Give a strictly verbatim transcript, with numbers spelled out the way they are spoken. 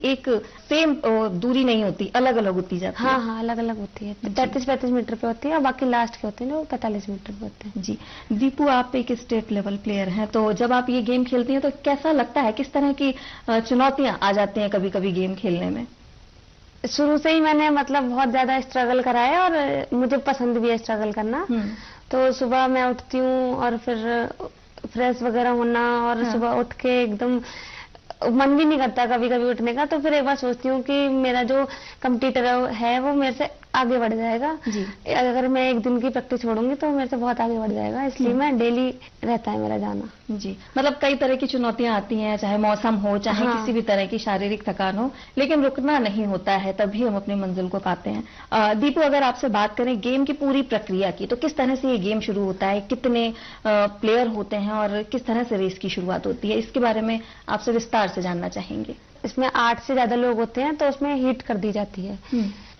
एक सेम दूरी नहीं होती, अलग अलग होती जाती है। हाँ हाँ, अलग अलग होती है। पैंतीस पैंतीस मीटर पे होती है और बाकी लास्ट के होते हैं वो पैंतालीस मीटर पे होते हैं। जी दीपू, आप एक स्टेट लेवल प्लेयर हैं, तो जब आप ये गेम खेलती हैं तो कैसा लगता है, किस तरह की चुनौतियां आ जाती हैं कभी कभी गेम खेलने में? शुरू से ही मैंने मतलब बहुत ज्यादा स्ट्रगल करा है और मुझे पसंद भी है स्ट्रगल करना। तो सुबह मैं उठती हूँ और फिर फ्रेश वगैरह होना और हाँ। सुबह उठ के एकदम मन भी नहीं करता कभी कभी उठने का, तो फिर एक बार सोचती हूँ कि मेरा जो कंप्यूटर है वो मेरे से आगे बढ़ जाएगा जी। अगर मैं एक दिन की प्रैक्टिस छोड़ूंगी तो मेरे से बहुत आगे बढ़ जाएगा, इसलिए मैं डेली रहता है मेरा जाना। जी, मतलब कई तरह की चुनौतियां आती हैं, चाहे मौसम हो, चाहे हाँ। किसी भी तरह की शारीरिक थकान हो, लेकिन रुकना नहीं होता है, तभी हम अपनी मंजिल को पाते हैं। दीपू, अगर आपसे बात करें गेम की पूरी प्रक्रिया की, तो किस तरह से ये गेम शुरू होता है, कितने प्लेयर होते हैं और किस तरह से रेस की शुरुआत होती है, इसके बारे में आपसे विस्तार से जानना चाहेंगे। इसमें आठ से ज्यादा लोग होते हैं तो उसमें हीट कर दी जाती है।